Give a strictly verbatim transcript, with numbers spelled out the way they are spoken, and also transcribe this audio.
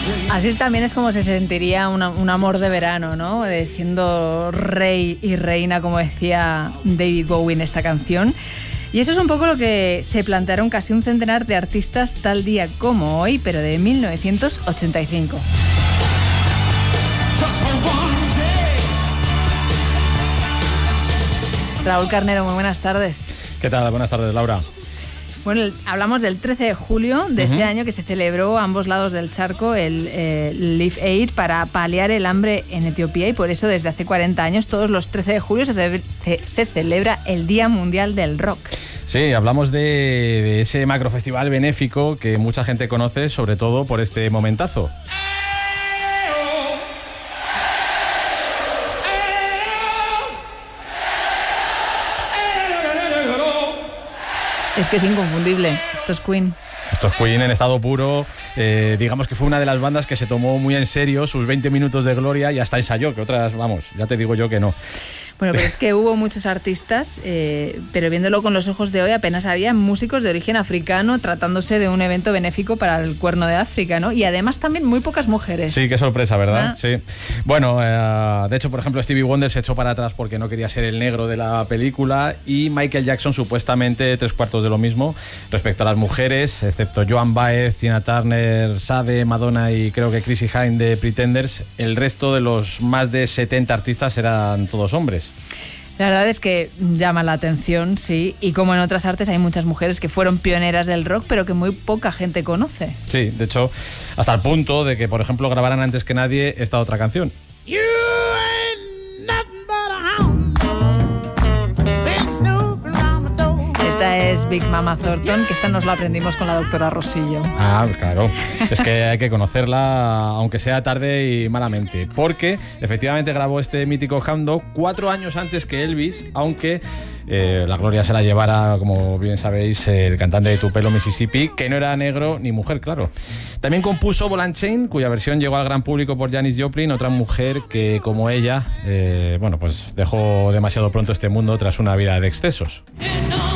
Así también es como se sentiría una, un amor de verano, ¿no? De siendo rey y reina, como decía David Bowie en esta canción. Y eso es un poco lo que se plantearon casi un centenar de artistas tal día como hoy, pero de mil novecientos ochenta y cinco. Raúl Carnero, muy buenas tardes. ¿Qué tal? Buenas tardes, Laura. Bueno, el, hablamos del trece de julio de Uh-huh. ese año que se celebró a ambos lados del charco el eh, Live Aid para paliar el hambre en Etiopía, y por eso desde hace cuarenta años todos los trece de julio se, ce- se, se celebra el Día Mundial del Rock. Sí, hablamos de, de ese macrofestival benéfico que mucha gente conoce, sobre todo por este momentazo. Es que es inconfundible, esto es Queen. Esto es Queen en estado puro. Eh, digamos que fue una de las bandas que se tomó muy en serio sus veinte minutos de gloria y hasta ensayó, que otras, vamos, ya te digo yo que no. Bueno, pero es que hubo muchos artistas, eh, pero viéndolo con los ojos de hoy apenas había músicos de origen africano, tratándose de un evento benéfico para el Cuerno de África, ¿no? Y además también muy pocas mujeres. Sí, qué sorpresa, ¿verdad? Ah. Sí. Bueno, eh, de hecho, por ejemplo, Stevie Wonder se echó para atrás porque no quería ser el negro de la película, y Michael Jackson supuestamente tres cuartos de lo mismo respecto a las mujeres, excepto Joan Baez, Tina Turner, Sade, Madonna y creo que Chrissy Hynde de Pretenders. El resto de los más de setenta artistas eran todos hombres. La verdad es que llama la atención, sí, y como en otras artes hay muchas mujeres que fueron pioneras del rock, pero que muy poca gente conoce. Sí, de hecho, hasta el punto de que, por ejemplo, grabaran antes que nadie esta otra canción. You ain't nothing but a hound dog. Been snooping around my door. Esta es Big Mama Thornton, que esta nos la aprendimos con la doctora Rosillo. Ah, claro. Es que hay que conocerla, aunque sea tarde y malamente. Porque efectivamente grabó este mítico Hound Dog cuatro años antes que Elvis, aunque eh, la gloria se la llevara, como bien sabéis, el cantante de Tupelo, Mississippi, que no era negro ni mujer, claro. También compuso Ball and Chain, cuya versión llegó al gran público por Janis Joplin, otra mujer que, como ella, eh, bueno, pues dejó demasiado pronto este mundo tras una vida de excesos.